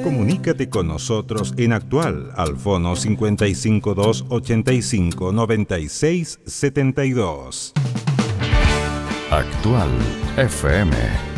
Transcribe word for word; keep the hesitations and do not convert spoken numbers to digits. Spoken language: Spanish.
Comunícate con nosotros en Actual al fono cincuenta y cinco dos ochenta y cinco noventa y seis setenta y dos. Actual F M.